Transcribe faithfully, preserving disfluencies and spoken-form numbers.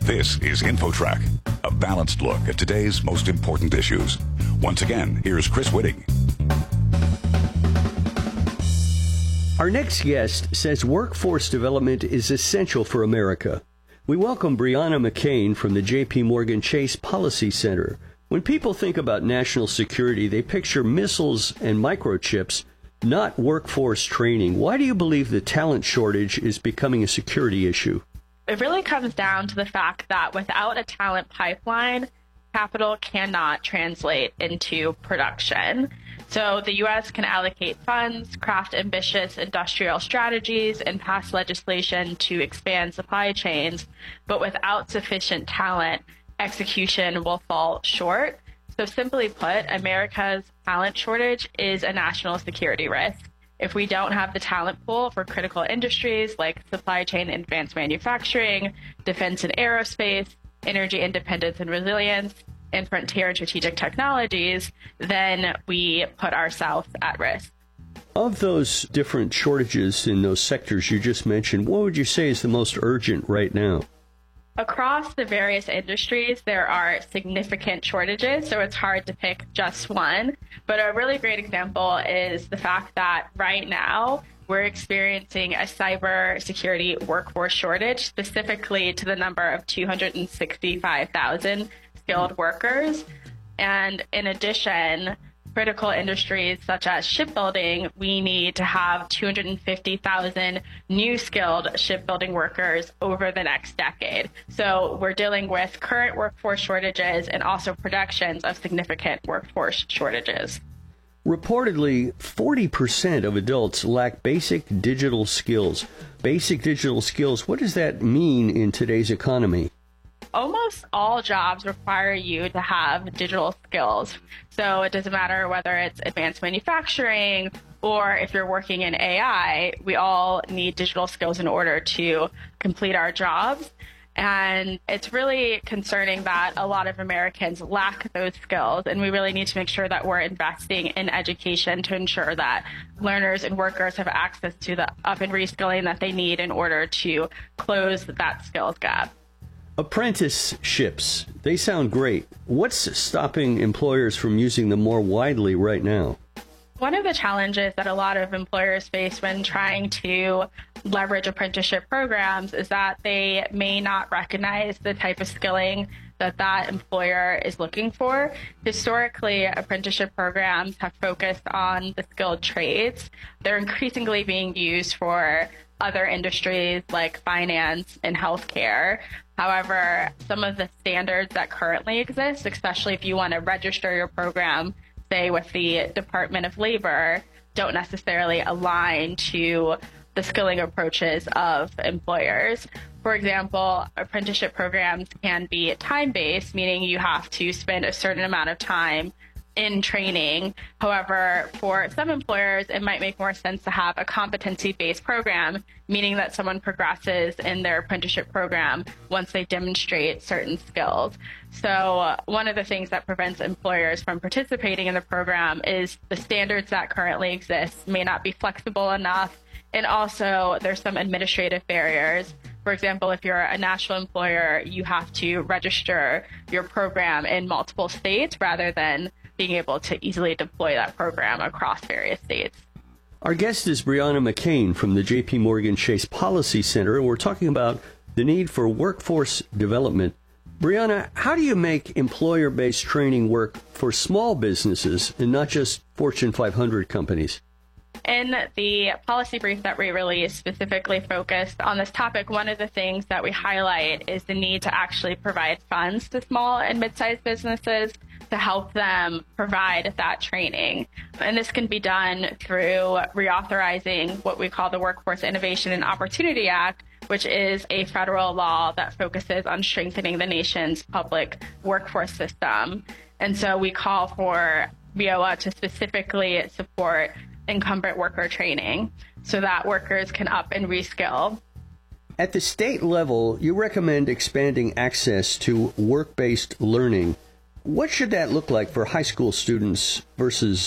This is InfoTrack, a balanced look at today's most important issues. Once again, here's Chris Whitting. Our next guest says workforce development is essential for America. We welcome Brianna McCain from the J P Morgan Chase Policy Center. When people think about national security, they picture missiles and microchips, not workforce training. Why do you believe the talent shortage is becoming a security issue? It really comes down to the fact that without a talent pipeline, capital cannot translate into production. So the U S can allocate funds, craft ambitious industrial strategies, and pass legislation to expand supply chains. But without sufficient talent, execution will fall short. So simply put, America's talent shortage is a national security risk. If we don't have the talent pool for critical industries like supply chain and advanced manufacturing, defense and aerospace, energy independence and resilience, and frontier and strategic technologies, then we put ourselves at risk. Of those different shortages in those sectors you just mentioned, what would you say is the most urgent right now? Across the various industries, there are significant shortages, so it's hard to pick just one. But a really great example is the fact that right now we're experiencing a cybersecurity workforce shortage, specifically to the number of two hundred sixty-five thousand skilled workers. And in addition, critical industries such as shipbuilding, we need to have two hundred fifty thousand new skilled shipbuilding workers over the next decade. So we're dealing with current workforce shortages and also projections of significant workforce shortages. Reportedly, forty percent of adults lack basic digital skills. Basic digital skills, what does that mean in today's economy? Almost all jobs require you to have digital skills. So it doesn't matter whether it's advanced manufacturing or if you're working in A I, we all need digital skills in order to complete our jobs. And it's really concerning that a lot of Americans lack those skills, and we really need to make sure that we're investing in education to ensure that learners and workers have access to the up and reskilling that they need in order to close that skills gap. Apprenticeships, they sound great. What's stopping employers from using them more widely right now? One of the challenges that a lot of employers face when trying to leverage apprenticeship programs is that they may not recognize the type of skilling that that employer is looking for. Historically, apprenticeship programs have focused on the skilled trades. They're increasingly being used for other industries like finance and healthcare. However, some of the standards that currently exist, especially if you want to register your program, say with the Department of Labor, don't necessarily align to the skilling approaches of employers. For example, apprenticeship programs can be time-based, meaning you have to spend a certain amount of time in training. However, for some employers, it might make more sense to have a competency-based program, meaning that someone progresses in their apprenticeship program once they demonstrate certain skills. So uh, one of the things that prevents employers from participating in the program is the standards that currently exist may not be flexible enough, and also there's some administrative barriers. For example, if you're a national employer, you have to register your program in multiple states rather than being able to easily deploy that program across various states. Our guest is Brianna McCain from the J P Morgan Chase Policy Center, and we're talking about the need for workforce development. Brianna, how do you make employer-based training work for small businesses and not just Fortune five hundred companies? In the policy brief that we released specifically focused on this topic, one of the things that we highlight is the need to actually provide funds to small and mid-sized businesses to help them provide that training. And this can be done through reauthorizing what we call the Workforce Innovation and Opportunity Act, which is a federal law that focuses on strengthening the nation's public workforce system. And so we call for W I O A to specifically support incumbent worker training so that workers can up and reskill. At the state level, you recommend expanding access to work-based learning. What should that look like for high school students versus